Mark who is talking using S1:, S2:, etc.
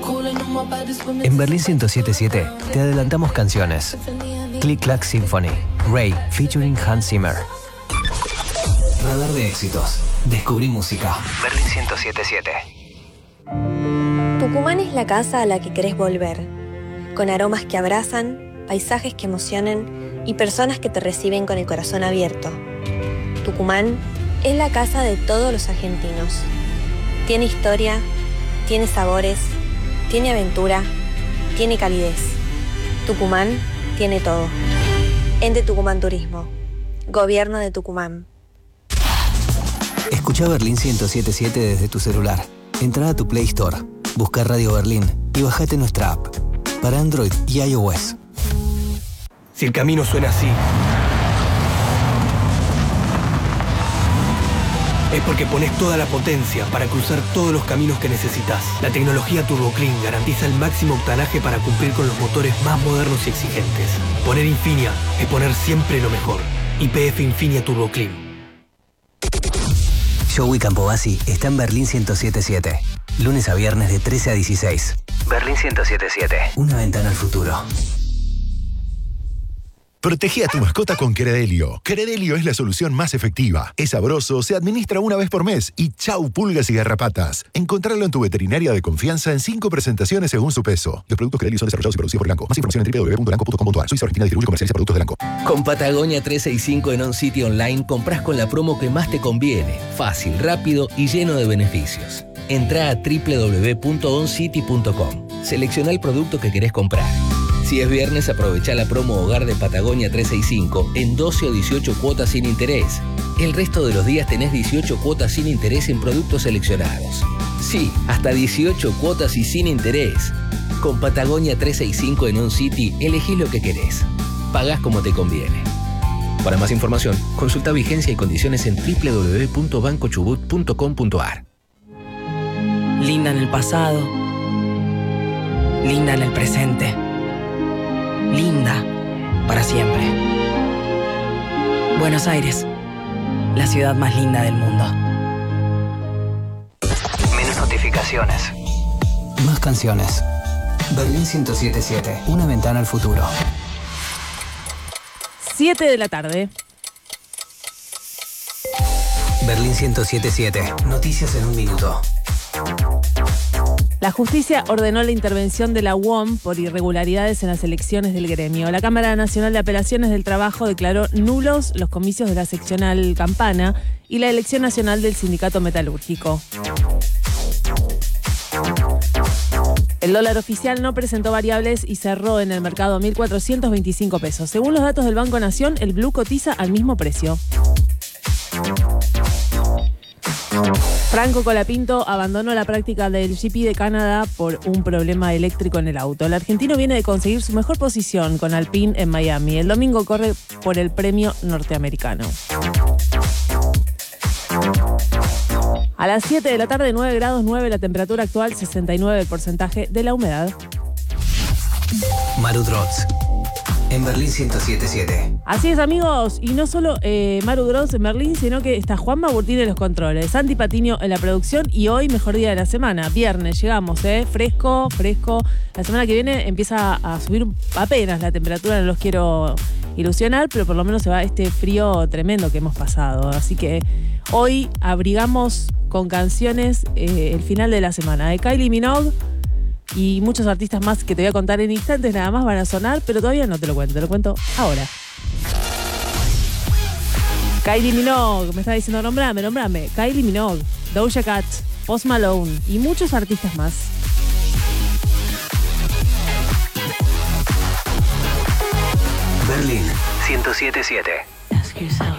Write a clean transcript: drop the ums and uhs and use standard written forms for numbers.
S1: En Berlín 107.7 te adelantamos canciones. Click Clack Symphony, Ray, featuring Hans Zimmer. Radar de éxitos. Descubrí música. Berlín 107.7.
S2: Tucumán es la casa a la que querés volver, con aromas que abrazan, paisajes que emocionan y personas que te reciben con el corazón abierto. Tucumán es la casa de todos los argentinos. Tiene historia, tiene sabores, tiene aventura, tiene calidez. Tucumán tiene todo. Ente Tucumán Turismo. Gobierno de Tucumán.
S1: Escucha Berlín 107.7 desde tu celular. Entra a tu Play Store, busca Radio Berlín y bajate nuestra app para Android y iOS.
S3: Si el camino suena así, es porque pones toda la potencia para cruzar todos los caminos que necesitas. La tecnología Turbo Clean garantiza el máximo octanaje para cumplir con los motores más modernos y exigentes. Poner Infinia es poner siempre lo mejor. YPF Infinia Turbo Clean.
S1: Joey Campobasi está en Berlín 107.7. Lunes a viernes de 13 a 16. Berlín 107.7. Una ventana al futuro.
S4: Protege a tu mascota con Credelio. Credelio es la solución más efectiva. Es sabroso, se administra una vez por mes y chau pulgas y garrapatas. Encontrarlo en tu veterinaria de confianza en 5 presentaciones según su peso. Los productos Credelio son desarrollados y producidos por Elanco. Más información en www.elanco.com.ar. Suiza Argentina distribuye y comercializa productos de Elanco.
S5: Con Patagonia 365 en On City Online compras con la promo que más te conviene. Fácil, rápido y lleno de beneficios. Entrá a www.oncity.com. Selecciona el producto que querés comprar. Si es viernes, aprovecha la promo Hogar de Patagonia 365 en 12 o 18 cuotas sin interés. El resto de los días tenés 18 cuotas sin interés en productos seleccionados. Sí, hasta 18 cuotas y sin interés. Con Patagonia 365 en On City, elegís lo que querés. Pagás como te conviene. Para más información, consulta vigencia y condiciones en www.bancochubut.com.ar.
S6: Linda en el pasado. Linda en el presente. Linda para siempre. Buenos Aires, la ciudad más linda del mundo.
S1: Menos notificaciones. Más canciones. Berlín 107.7. Una ventana al futuro.
S7: 7 de la tarde.
S1: Berlín 107.7. Noticias en un minuto.
S7: La justicia ordenó la intervención de la UOM por irregularidades en las elecciones del gremio. La Cámara Nacional de Apelaciones del Trabajo declaró nulos los comicios de la seccional Campana y la elección nacional del sindicato metalúrgico. El dólar oficial no presentó variables y cerró en el mercado a 1.425 pesos. Según los datos del Banco Nación, el blue cotiza al mismo precio. Franco Colapinto abandonó la práctica del GP de Canadá por un problema eléctrico en el auto. El argentino viene de conseguir su mejor posición con Alpine en Miami. El domingo corre por el premio norteamericano. A las 7 de la tarde, 9 grados 9 la temperatura actual, 69 el porcentaje de la humedad.
S1: Maru Droz, en Berlín 107.7.
S7: Así es, amigos, y no solo Maru Droz en Berlín, sino que está Juanma Burtín en los controles, Santi Patiño en la producción y hoy mejor día de la semana, viernes, llegamos, fresco. La semana que viene empieza a subir apenas la temperatura, no los quiero ilusionar, pero por lo menos se va este frío tremendo que hemos pasado, así que hoy abrigamos con canciones el final de la semana de Kylie Minogue y muchos artistas más que te voy a contar en instantes, nada más van a sonar, pero todavía no te lo cuento ahora. Kylie Minogue, me está diciendo nombrame. Kylie Minogue, Doja Cat, Post Malone y muchos artistas más.
S1: Berlín 107.7.